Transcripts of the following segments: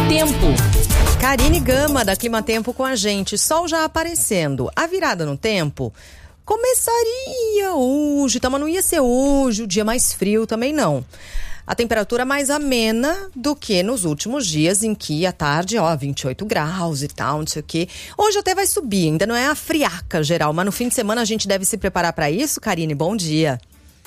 Tempo. Karine Gama, da Clima Tempo, com a gente. Sol já aparecendo. A virada no tempo começaria hoje, mas não ia ser hoje, o dia mais frio também não. A temperatura mais amena do que nos últimos dias, em que à tarde, 28 graus e tal, não sei o quê. Hoje até vai subir, ainda não é a friaca geral, mas no fim de semana a gente deve se preparar para isso. Karine, bom dia.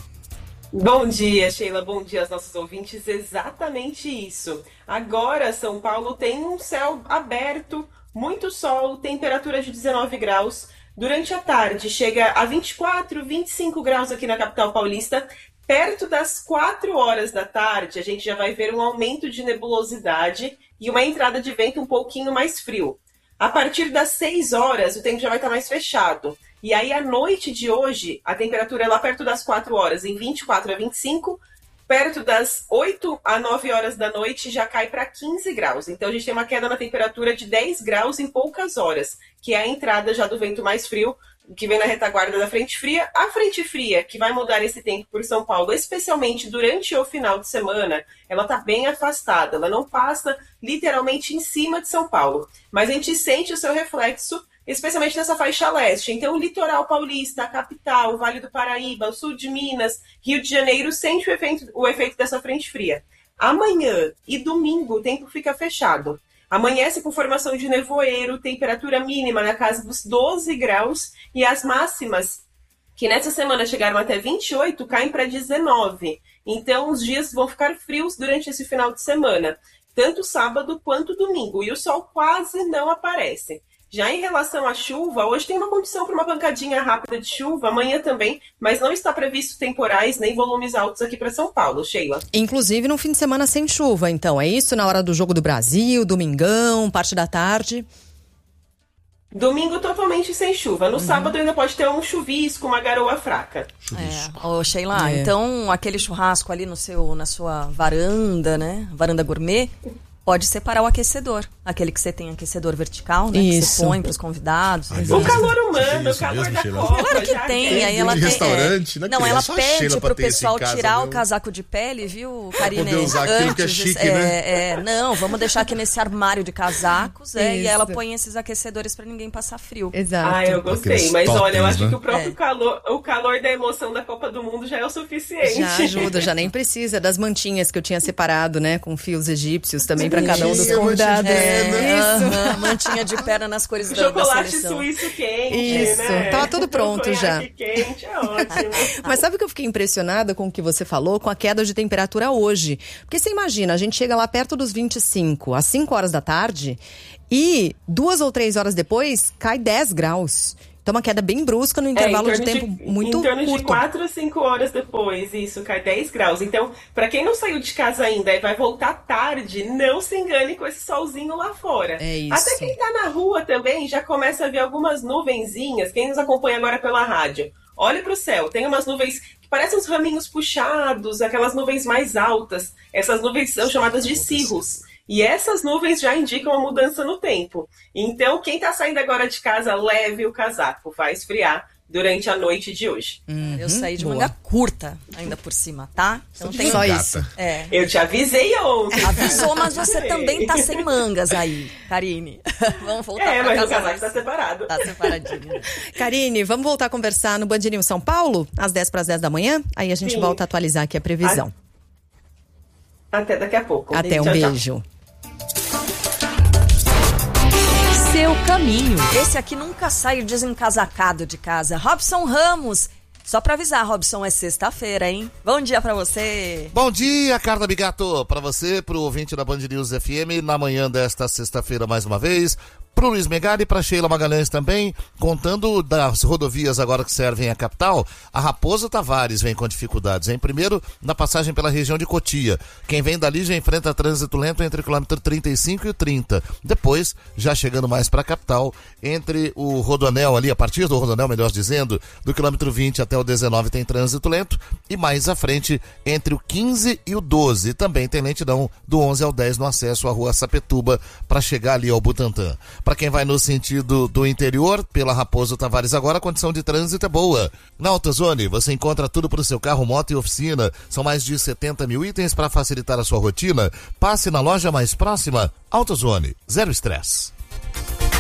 Bom dia, Sheila. Bom dia aos nossos ouvintes. Exatamente isso. Agora, São Paulo tem um céu aberto, muito sol, temperatura de 19 graus. Durante a tarde, chega a 24, 25 graus aqui na capital paulista. Perto das 4 horas da tarde, a gente já vai ver um aumento de nebulosidade e uma entrada de vento um pouquinho mais frio. A partir das 6 horas, o tempo já vai estar mais fechado. E aí, à noite de hoje, a temperatura é lá perto das 4 horas, em 24 a 25. Perto das 8 a 9 horas da noite, já cai para 15 graus. Então, a gente tem uma queda na temperatura de 10 graus em poucas horas, que é a entrada já do vento mais frio, que vem na retaguarda da frente fria. A frente fria, que vai mudar esse tempo por São Paulo, especialmente durante o final de semana, ela está bem afastada. Ela não passa literalmente em cima de São Paulo. Mas a gente sente o seu reflexo, especialmente nessa faixa leste. Então, o litoral paulista, a capital, o Vale do Paraíba, o sul de Minas, Rio de Janeiro, sente o efeito dessa frente fria. Amanhã e domingo, o tempo fica fechado. Amanhece com formação de nevoeiro, temperatura mínima na casa dos 12 graus e as máximas, que nessa semana chegaram até 28, caem para 19. Então, os dias vão ficar frios durante esse final de semana, tanto sábado quanto domingo, e o sol quase não aparece. Já em relação à chuva, hoje tem uma condição para uma pancadinha rápida de chuva, amanhã também, mas não está previsto temporais nem volumes altos aqui para São Paulo, Sheila. Inclusive no fim de semana sem chuva, então, é isso? Na hora do Jogo do Brasil, domingão, parte da tarde? Domingo totalmente sem chuva. No sábado ainda pode ter um chuvisco, uma garoa fraca. Sheila, então aquele churrasco ali na sua varanda, né? Varanda gourmet, pode separar o aquecedor. Aquele que você tem aquecedor vertical, né? Isso. Que você põe para os convidados. O calor humano, o calor da Copa. Claro que tem. Aí ela tem. Restaurante, né? Não, ela só pede pro pessoal casa, tirar viu? O casaco de pele, viu, Karine? Poder usar aquilo que é chique, né? Não, vamos deixar aqui nesse armário de casacos, e Isso. ela põe esses aquecedores para ninguém passar frio. Exato. Eu gostei. Aqueles Mas olha, eu toppings, acho né? que o próprio calor da emoção da Copa do Mundo já é o suficiente. Já ajuda, já nem precisa das mantinhas que eu tinha separado, né? Com fios egípcios também para cada um dos convidados. Isso. Mantinha de perna nas cores da Chocolate seleção. suíço quente, Isso, né? tava tudo pronto já. Quente, é ótimo. Mas sabe que eu fiquei impressionada com o que você falou, com a queda de temperatura hoje? Porque você imagina, a gente chega lá perto dos 25, às 5 horas da tarde, e 2 ou 3 horas depois cai 10 graus. Então, uma queda bem brusca no intervalo de tempo muito curto. Em torno de 4 a 5 horas depois, isso, cai 10 graus. Então, para quem não saiu de casa ainda e vai voltar tarde, não se engane com esse solzinho lá fora. É isso. Até quem tá na rua também já começa a ver algumas nuvenzinhas. Quem nos acompanha agora pela rádio, olha para o céu, tem umas nuvens que parecem uns raminhos puxados, aquelas nuvens mais altas. Essas nuvens são chamadas de cirros. E essas nuvens já indicam a mudança no tempo. Então, quem está saindo agora de casa, leve o casaco, vai esfriar durante a noite de hoje. Eu saí de manga curta, ainda por cima, tá? Então tem só isso. Eu te avisei ontem. Avisou, mas você também tá sem mangas aí, Karine. Vamos voltar pra mas casa. o casaco tá separado. Tá separadinho. Karine, vamos voltar a conversar no Band News São Paulo, às 10 para as 10 da manhã? Aí a gente volta a atualizar aqui a previsão. Até daqui a pouco. Até, um beijo. Seu caminho. Esse aqui nunca sai desencasacado de casa. Robson Ramos. Só pra avisar, Robson, é sexta-feira, hein? Bom dia pra você. Bom dia, Carla Bigato, pra você, pro ouvinte da Band News FM, na manhã desta sexta-feira mais uma vez. Pro Luiz Megali e pra Sheila Magalhães também, contando das rodovias agora que servem a capital, a Raposo Tavares vem com dificuldades, hein? Primeiro, na passagem pela região de Cotia. Quem vem dali já enfrenta trânsito lento entre o quilômetro 35 e o 30. Depois, já chegando mais pra capital, entre o Rodoanel ali, a partir do Rodoanel, melhor dizendo, do quilômetro 20 até o 19 tem trânsito lento, e mais à frente, entre o 15 e o 12. Também tem lentidão do 11 ao 10 no acesso à rua Sapetuba, para chegar ali ao Butantã. Para para quem vai no sentido do interior, pela Raposo Tavares agora, a condição de trânsito é boa. Na AutoZone, você encontra tudo para o seu carro, moto e oficina. São mais de 70 mil itens para facilitar a sua rotina. Passe na loja mais próxima. AutoZone, zero estresse.